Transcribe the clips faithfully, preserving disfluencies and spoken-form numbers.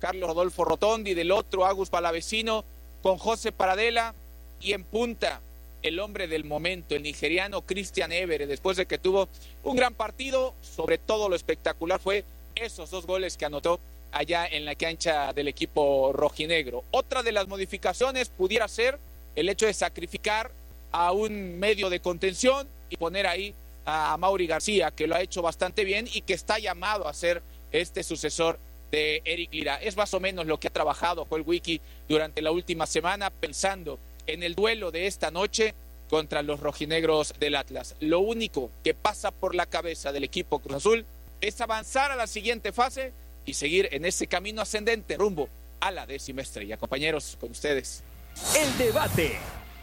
Carlos Rodolfo Rotondi, del otro Agus Palavecino, con José Paradela, y en punta el hombre del momento, el nigeriano Christian Evere, después de que tuvo un gran partido. Sobre todo lo espectacular fue esos dos goles que anotó allá en la cancha del equipo rojinegro. Otra de las modificaciones pudiera ser el hecho de sacrificar a un medio de contención y poner ahí a Mauri García, que lo ha hecho bastante bien y que está llamado a ser este sucesor de Eric Lira. Es más o menos lo que ha trabajado Joel Wiki durante la última semana, pensando en el duelo de esta noche contra los rojinegros del Atlas. Lo único que pasa por la cabeza del equipo Cruz Azul es avanzar a la siguiente fase y seguir en ese camino ascendente rumbo a la décima estrella. Compañeros, con ustedes. El debate.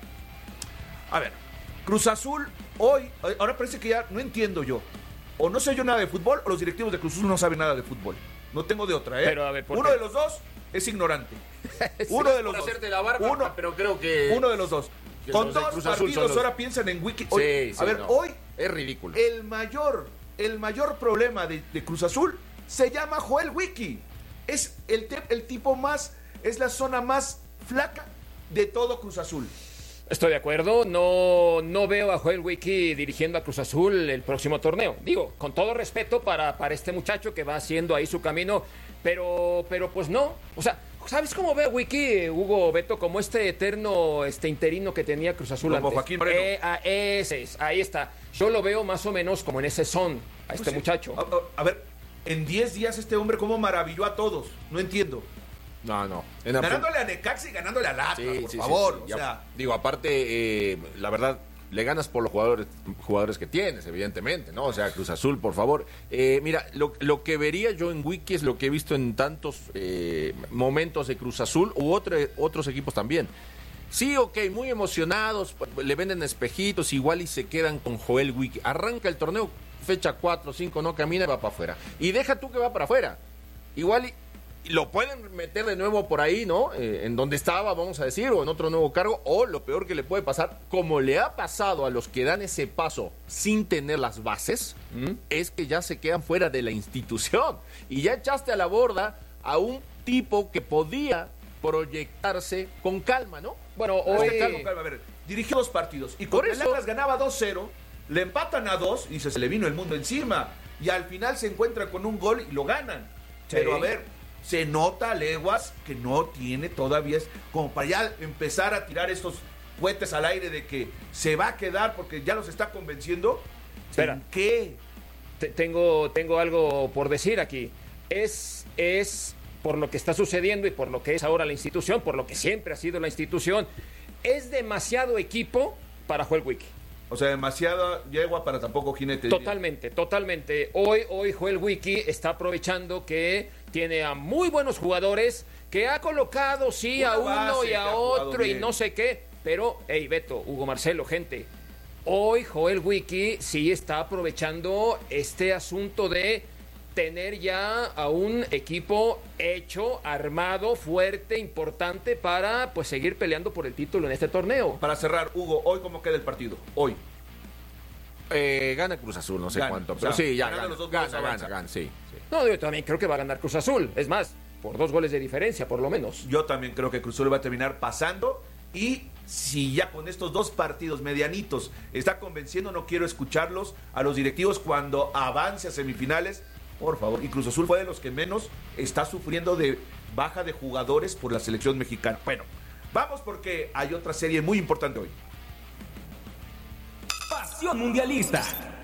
A ver, Cruz Azul hoy, ahora parece que ya no entiendo yo. O no sé yo nada de fútbol, o los directivos de Cruz Azul no saben nada de fútbol. No tengo de otra, ¿eh? Pero, a ver, ¿por uno qué? de los dos es ignorante. Uno de los por dos. hacerte la barba, uno, pero creo que... uno de los dos. que Con los de dos Cruz Azul partidos son los- ahora piensan en Wiki. Hoy, Sí, sí, a ver, no. hoy Es ridículo. el mayor, el mayor problema de, de Cruz Azul se llama Joel Wiki. Es el, te- el tipo más, es la zona más flaca de todo Cruz Azul. Estoy de acuerdo, no, no veo a Joel Wiki dirigiendo a Cruz Azul el próximo torneo. Digo, con todo respeto para, para este muchacho que va haciendo ahí su camino, pero, pero pues no. O sea, ¿sabes cómo veo a Wiki, Hugo Beto? Como este eterno este interino que tenía Cruz Azul Como antes. Joaquín Moreno. Eh, ah, ese es, ahí está. Yo lo veo más o menos como en ese son, a este Pues sí. muchacho. A, a- a ver, en diez días este hombre cómo maravilló a todos. No entiendo. No, no. En absoluto. Ganándole a Necaxa y ganándole a Atlas, Sí, por sí, favor. sí, sí. O Ya, sea, digo, aparte, eh, la verdad, le ganas por los jugadores jugadores que tienes, evidentemente, ¿no? O sea, Cruz Azul, por favor. Eh, mira, lo, lo que vería yo en Wiki es lo que he visto en tantos eh, momentos de Cruz Azul u otro, otros equipos también. Sí, ok, muy emocionados, le venden espejitos, igual y se quedan con Joel Wiki. Arranca el torneo, fecha cuatro, cinco, no camina y va para afuera. Y deja tú que va para afuera. Igual y y lo pueden meter de nuevo por ahí, ¿no? Eh, en donde estaba, vamos a decir, o en otro nuevo cargo, o lo peor que le puede pasar, como le ha pasado a los que dan ese paso sin tener las bases, ¿m? Es que ya se quedan fuera de la institución. Y ya echaste a la borda a un tipo que podía proyectarse con calma, ¿no? Bueno, hoy... hoy... calma, calma, a ver, dirigió dos partidos y Por con el eso- Atlas ganaba dos cero, le empatan a dos y se, se le vino el mundo encima. Y al final se encuentra con un gol y lo ganan. Sí. Pero a ver, se nota a leguas que no tiene todavía, es como para ya empezar a tirar estos cohetes al aire de que se va a quedar porque ya los está convenciendo. Espera. ¿En qué? Te- tengo, tengo algo por decir aquí. Es, es por lo que está sucediendo y por lo que es ahora la institución, por lo que siempre ha sido la institución, es demasiado equipo para Joel Wiki. O sea, demasiada yegua para tampoco jinete. Totalmente, totalmente. Hoy, hoy Joel Wiki está aprovechando que tiene a muy buenos jugadores, que ha colocado, sí, Una a uno base y que a ha jugado otro y bien. no sé qué. Pero, hey, Beto, Hugo Marcelo, gente, hoy Joel Wiki sí está aprovechando este asunto de tener ya a un equipo hecho, armado, fuerte, importante para pues seguir peleando por el título en este torneo. Para cerrar, Hugo, ¿hoy cómo queda el partido? Hoy. Eh, gana Cruz Azul, no sé Gana, cuánto, o pero sea, sí, ya ganando gana, los dos gana, goles gana, avanza. gana, sí, sí. No, yo también creo que va a ganar Cruz Azul. Es más, por dos goles de diferencia, por lo menos. Yo también creo que Cruz Azul va a terminar pasando y si ya con estos dos partidos medianitos está convenciendo, no quiero escucharlos a los directivos cuando avance a semifinales, por favor. Y Cruz Azul fue de los que menos está sufriendo de baja de jugadores por la selección mexicana. Bueno, vamos porque hay otra serie muy importante hoy. Pasión mundialista.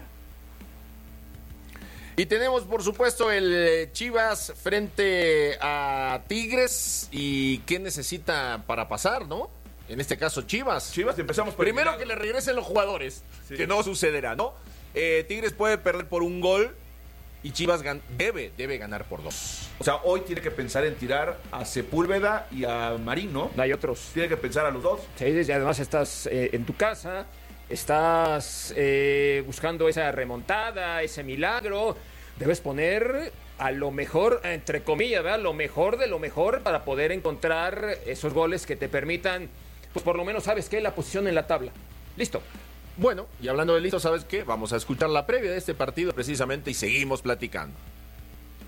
Y tenemos, por supuesto, el eh, Chivas frente a Tigres. ¿Y qué necesita para pasar, no? En este caso, Chivas. Chivas, empezamos por el Primero milagro. que le regresen los jugadores, Sí. que no sucederá, ¿no? Eh, Tigres puede perder por un gol y Chivas gan- debe, debe ganar por dos. O sea, hoy tiene que pensar en tirar a Sepúlveda y a Marín, ¿no? No hay otros. Tiene que pensar a los dos. Sí, y además estás eh, en tu casa, estás eh, buscando esa remontada, ese milagro. Debes poner a lo mejor, entre comillas, ¿verdad? Lo mejor de lo mejor para poder encontrar esos goles que te permitan, pues por lo menos, ¿sabes qué? La posición en la tabla. Listo. Bueno, y hablando de listo, ¿sabes qué? Vamos a escuchar la previa de este partido precisamente y seguimos platicando.